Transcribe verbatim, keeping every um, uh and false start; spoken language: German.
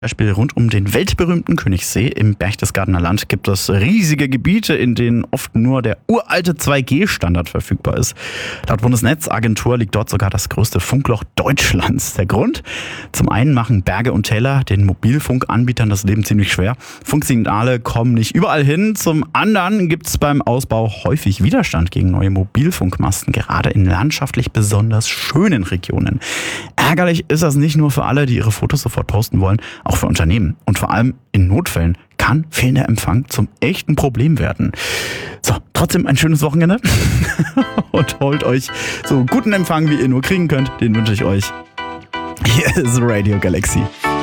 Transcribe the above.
Beispiel rund um den weltberühmten Königssee im Berchtesgadener Land gibt es riesige Gebiete, in denen oft nur der uralte zwei G Standard verfügbar ist. Laut Bundesnetzagentur liegt dort sogar das größte Funkloch Deutschlands. Der Grund? Zum einen machen Berge und Täler den Mobilfunkanbietern das Leben ziemlich schwer. Funksignale kommen nicht überall hin. Zum anderen gibt es beim Ausbau häufig Widerstand gegen neue Mobilfunkmasten, gerade in landschaftlich besonders schönen Regionen. Ärgerlich ist das nicht nur für alle, die ihre Fotos sofort posten wollen, auch für Unternehmen. Und vor allem in Notfällen kann fehlender Empfang zum echten Problem werden. So, trotzdem ein schönes Wochenende und holt euch so guten Empfang, wie ihr nur kriegen könnt. Den wünsche ich euch. Hier ist Radio Galaxy.